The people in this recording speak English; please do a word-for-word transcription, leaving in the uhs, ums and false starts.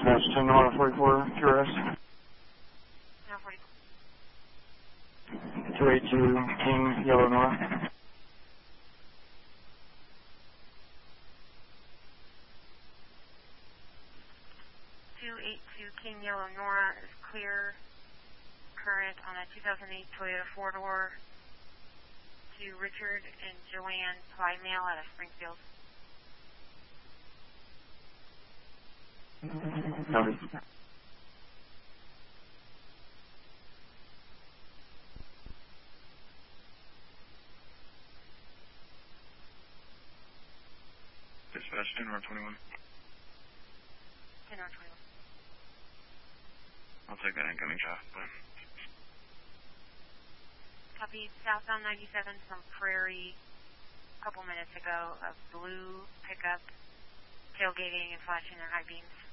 Dash ten, Nora forty-four, Q R S. Nora forty-four. two eighty-two, King, Yellow, Nora. two eighty-two, King, Yellow, Nora is clear. Current on a two thousand eight Toyota four-door to Richard and Joanne Plymale out of Springfield. Copy. Dispatch ten R twenty-one. ten R twenty-one. I'll take that incoming traffic plan. Copy. Southbound ninety-seven from Prairie a couple minutes ago. A blue pickup tailgating and flashing their high beams.